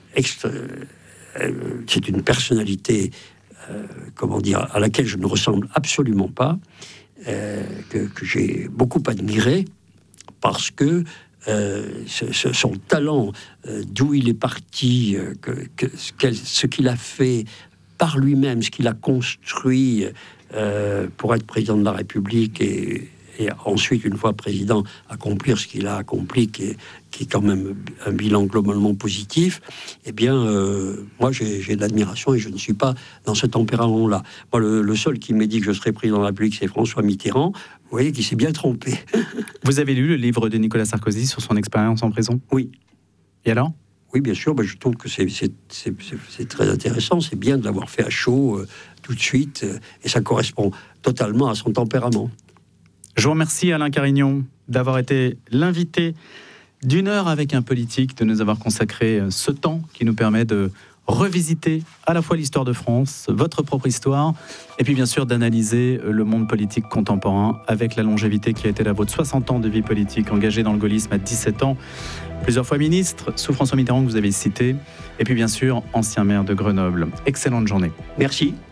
c'est une personnalité, à laquelle je ne ressemble absolument pas, que j'ai beaucoup admiré, parce que son talent, d'où il est parti, ce qu'il a fait par lui-même, ce qu'il a construit pour être président de la République et ensuite, une fois président, accomplir ce qu'il a accompli, qui est quand même un bilan globalement positif, eh bien, moi, j'ai de l'admiration et je ne suis pas dans ce tempérament-là. Moi, le seul qui m'ait dit que je serais président de la République, c'est François Mitterrand. Vous voyez qu'il s'est bien trompé. Vous avez lu le livre de Nicolas Sarkozy sur son expérience en prison ? Oui. Et alors ? Oui, bien sûr. Je trouve que c'est très intéressant. C'est bien de l'avoir fait à chaud tout de suite. Et ça correspond totalement à son tempérament. Je vous remercie, Alain Carignon, d'avoir été l'invité d'une heure avec un politique, de nous avoir consacré ce temps qui nous permet de revisiter à la fois l'histoire de France, votre propre histoire, et puis bien sûr d'analyser le monde politique contemporain avec la longévité qui a été la vôtre. 60 ans de vie politique, engagé dans le gaullisme à 17 ans, plusieurs fois ministre, sous François Mitterrand que vous avez cité, et puis bien sûr ancien maire de Grenoble. Excellente journée. Merci.